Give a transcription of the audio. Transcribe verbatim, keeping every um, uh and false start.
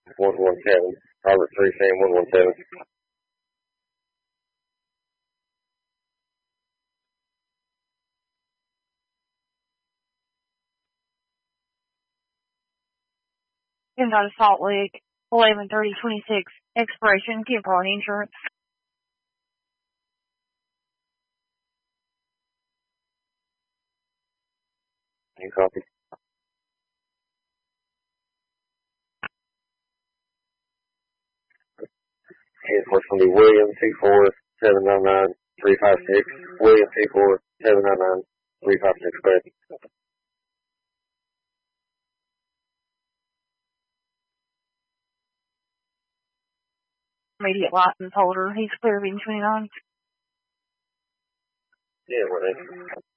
one one seven. Robert three Sam one one seven. Came out of Salt Lake, eleven thirty twenty-six. Expiration, Camp Party Insurance. You copy? His first one will be William two four seven nine nine three five six. William two four seven nine nine three five six. Go ahead. Immediate license holder. He's clear of twenty-nine. Yeah, what is